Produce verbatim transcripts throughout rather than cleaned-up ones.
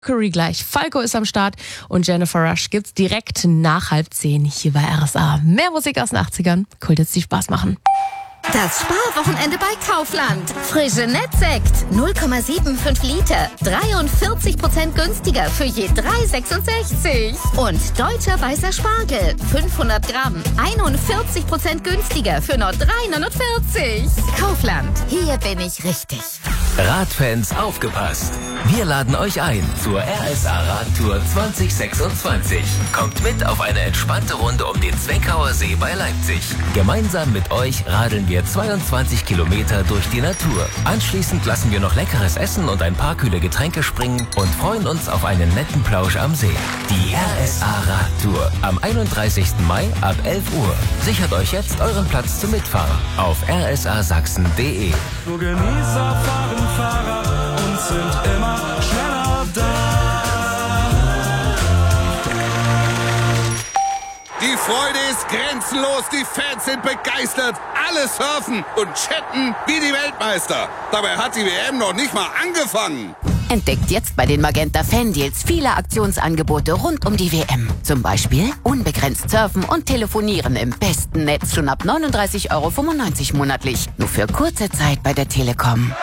Curry gleich. Falco ist am Start und Jennifer Rush gibt's direkt nach halb zehn hier bei R S A. Mehr Musik aus den achtzigern. Cool, jetzt die Spaß machen. Das Sparwochenende bei Kaufland. Frische Nettsekt, null Komma fünfundsiebzig Liter, dreiundvierzig Prozent günstiger für je drei Euro sechsundsechzig. Und deutscher weißer Spargel, fünfhundert Gramm, einundvierzig Prozent günstiger für nur drei Euro neunundvierzig. Kaufland, hier bin ich richtig. Radfans, aufgepasst! Wir laden euch ein zur R S A Radtour zwanzig sechsundzwanzig. Kommt mit auf eine entspannte Runde um den Zweckauer See bei Leipzig. Gemeinsam mit euch radeln wir zweiundzwanzig Kilometer durch die Natur. Anschließend lassen wir noch leckeres Essen und ein paar kühle Getränke springen und freuen uns auf einen netten Plausch am See. Die R S A Radtour am einunddreißigsten Mai ab elf Uhr. Sichert euch jetzt euren Platz zum Mitfahren auf r s a sachsen punkt d e. Nur Genießer fahren Fahrrad und sind immer schneller da. Die Freude ist grenzenlos, die Fans sind begeistert, alle surfen und chatten wie die Weltmeister. Dabei hat die W M noch nicht mal angefangen. Entdeckt jetzt bei den Magenta Fan-Deals viele Aktionsangebote rund um die W M. Zum Beispiel unbegrenzt surfen und telefonieren im besten Netz schon ab neununddreißig Euro fünfundneunzig monatlich. Nur für kurze Zeit bei der Telekom.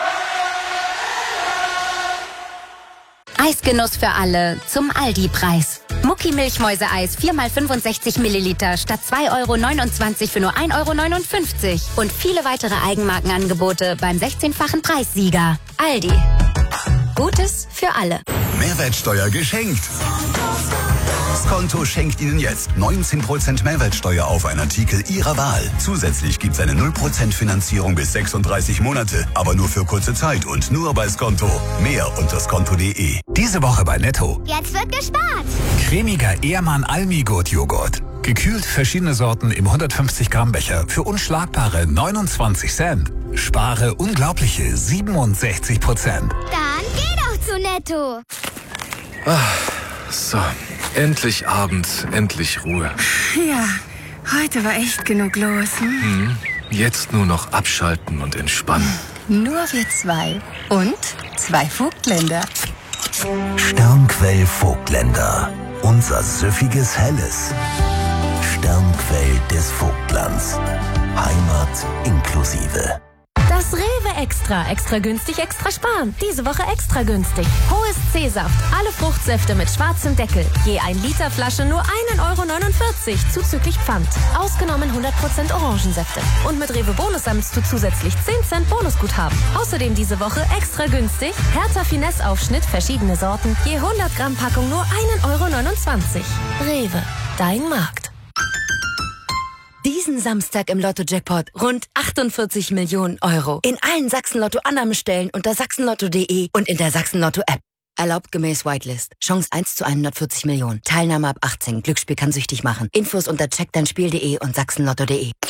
Eisgenuss für alle zum Aldi-Preis. Mucki Milchmäuseeis vier mal fünfundsechzig Milliliter statt zwei Euro neunundzwanzig für nur ein Euro neunundfünfzig. Und viele weitere Eigenmarkenangebote beim sechzehnfachen Preissieger. Aldi. Gutes für alle. Mehrwertsteuer geschenkt. Skonto schenkt Ihnen jetzt neunzehn Prozent Mehrwertsteuer auf einen Artikel Ihrer Wahl. Zusätzlich gibt es eine null Prozent Finanzierung bis sechsunddreißig Monate, aber nur für kurze Zeit und nur bei Skonto. Mehr unter skonto punkt d e. Diese Woche bei Netto. Jetzt wird gespart. Cremiger Ehrmann Almigurt Joghurt. Gekühlt verschiedene Sorten im hundertfünfzig Gramm Becher für unschlagbare neunundzwanzig Cent. Spare unglaubliche siebenundsechzig Prozent. Dann geh doch zu Netto. Ah, so, endlich Abend, endlich Ruhe. Ja, heute war echt genug los. Hm? Hm, jetzt nur noch abschalten und entspannen. Nur wir zwei. Und zwei Vogtländer. Sternquell Vogtländer. Unser süffiges Helles. Sternquell des Vogtlands. Heimat inklusive. Das Rewe Extra. Extra günstig, extra sparen. Diese Woche extra günstig. Hohes C-Saft. Alle Fruchtsäfte mit schwarzem Deckel. Je ein Liter Flasche nur ein Euro neunundvierzig zuzüglich Pfand. Ausgenommen hundert Prozent Orangensäfte. Und mit Rewe Bonus sammelst du zusätzlich zehn Cent Bonusguthaben. Außerdem diese Woche extra günstig. Hertha Finesse Aufschnitt, verschiedene Sorten. Je hundert Gramm Packung nur ein Euro neunundzwanzig. Rewe. Dein Markt. Diesen Samstag im Lotto-Jackpot rund achtundvierzig Millionen Euro. In allen Sachsen-Lotto-Annahmestellen unter sachsenlotto punkt de und in der Sachsen-Lotto-App. Erlaubt gemäß Whitelist. Chance eins zu hundertvierzig Millionen. Teilnahme ab achtzehn. Glücksspiel kann süchtig machen. Infos unter check dein spiel punkt de und sachsenlotto punkt de.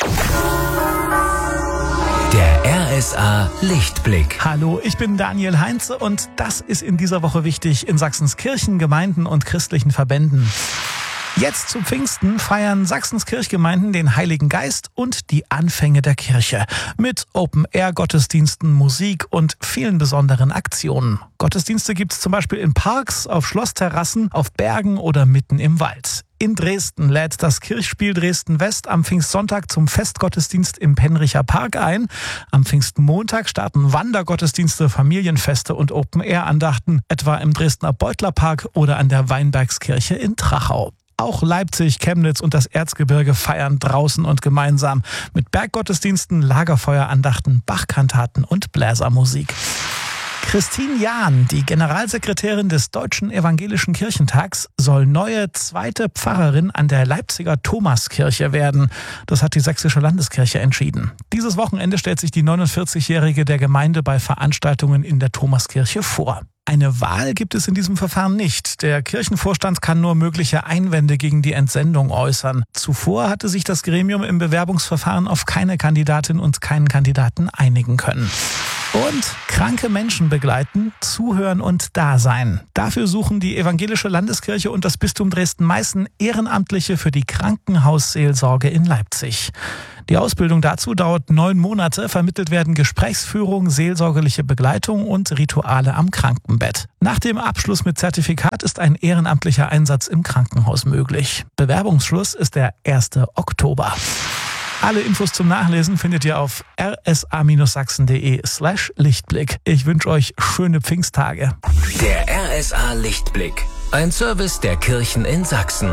Der R S A Lichtblick. Hallo, ich bin Daniel Heinze und das ist in dieser Woche wichtig in Sachsens Kirchen, Gemeinden und christlichen Verbänden. Jetzt zu Pfingsten feiern Sachsens Kirchgemeinden den Heiligen Geist und die Anfänge der Kirche. Mit Open-Air-Gottesdiensten, Musik und vielen besonderen Aktionen. Gottesdienste gibt es zum Beispiel in Parks, auf Schlossterrassen, auf Bergen oder mitten im Wald. In Dresden lädt das Kirchspiel Dresden-West am Pfingstsonntag zum Festgottesdienst im Penricher Park ein. Am Pfingstmontag starten Wandergottesdienste, Familienfeste und Open-Air-Andachten, etwa im Dresdner Beutlerpark oder an der Weinbergskirche in Trachau. Auch Leipzig, Chemnitz und das Erzgebirge feiern draußen und gemeinsam mit Berggottesdiensten, Lagerfeuerandachten, Bachkantaten und Bläsermusik. Christine Jahn, die Generalsekretärin des Deutschen Evangelischen Kirchentags, soll neue zweite Pfarrerin an der Leipziger Thomaskirche werden. Das hat die Sächsische Landeskirche entschieden. Dieses Wochenende stellt sich die neunundvierzigjährige der Gemeinde bei Veranstaltungen in der Thomaskirche vor. Eine Wahl gibt es in diesem Verfahren nicht. Der Kirchenvorstand kann nur mögliche Einwände gegen die Entsendung äußern. Zuvor hatte sich das Gremium im Bewerbungsverfahren auf keine Kandidatin und keinen Kandidaten einigen können. Und kranke Menschen begleiten, zuhören und da sein. Dafür suchen die Evangelische Landeskirche und das Bistum Dresden-Meißen Ehrenamtliche für die Krankenhausseelsorge in Leipzig. Die Ausbildung dazu dauert neun Monate. Vermittelt werden Gesprächsführung, seelsorgerliche Begleitung und Rituale am Krankenbett. Nach dem Abschluss mit Zertifikat ist ein ehrenamtlicher Einsatz im Krankenhaus möglich. Bewerbungsschluss ist der erste Oktober. Alle Infos zum Nachlesen findet ihr auf r s a sachsen punkt d e slash Lichtblick. Ich wünsche euch schöne Pfingsttage. Der R S A Lichtblick. Ein Service der Kirchen in Sachsen.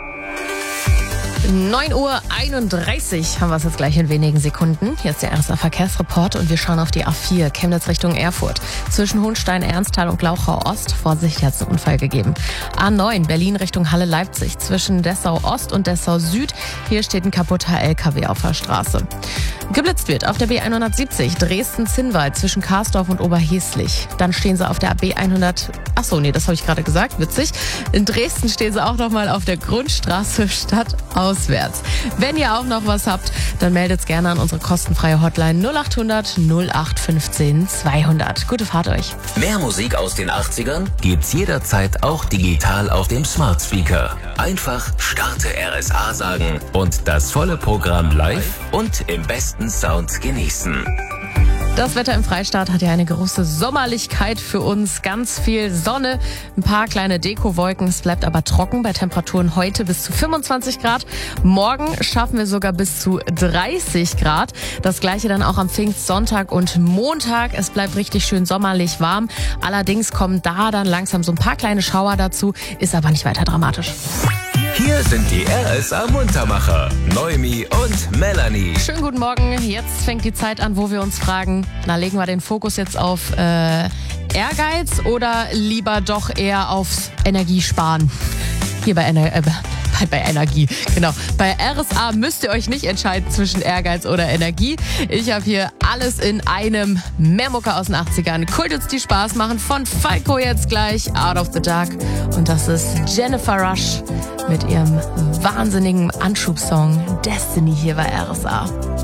neun Uhr einunddreißig haben wir es jetzt gleich in wenigen Sekunden. Hier ist der R S A Verkehrsreport und wir schauen auf die A vier, Chemnitz Richtung Erfurt. Zwischen Hohenstein, Ernsthal und Glauchau Ost, Vorsicht, hat es einen Unfall gegeben. A neun, Berlin Richtung Halle Leipzig. Zwischen Dessau Ost und Dessau Süd, hier steht ein kaputter L K W auf der Straße. Geblitzt wird auf der B hundertsiebzig, Dresden-Zinnwald zwischen Karsdorf und Oberheslich. Dann stehen sie auf der B hundert, achso, nee, das habe ich gerade gesagt, witzig. In Dresden stehen sie auch nochmal auf der Grundstraße stadtauswärts. Wenn ihr auch noch was habt, dann meldet es gerne an unsere kostenfreie Hotline null acht hundert null acht fünfzehn zweihundert. Gute Fahrt euch. Mehr Musik aus den achtzigern gibt's jederzeit auch digital auf dem Smart Speaker. Einfach Starte R S A sagen und das volle Programm live und im besten Sound genießen. Das Wetter im Freistaat hat ja eine große Sommerlichkeit für uns. Ganz viel Sonne, ein paar kleine Dekowolken. Es bleibt aber trocken bei Temperaturen heute bis zu fünfundzwanzig Grad. Morgen schaffen wir sogar bis zu dreißig Grad. Das gleiche dann auch am Pfingstsonntag und Montag. Es bleibt richtig schön sommerlich warm. Allerdings kommen da dann langsam so ein paar kleine Schauer dazu. Ist aber nicht weiter dramatisch. Hier sind die R S A Muntermacher, Noemi und Melanie. Schönen guten Morgen. Jetzt fängt die Zeit an, wo wir uns fragen, na, legen wir den Fokus jetzt auf äh, Ehrgeiz oder lieber doch eher aufs Energiesparen? Hier bei, Ener äh, bei, bei Energie, genau. Bei R S A müsst ihr euch nicht entscheiden zwischen Ehrgeiz oder Energie. Ich habe hier alles in einem. Mehr Mucke aus den achtzigern. Kultits, die Spaß machen. Von Falco jetzt gleich, Out of the Dark. Und das ist Jennifer Rush mit ihrem wahnsinnigen Anschubsong Destiny hier bei R S A.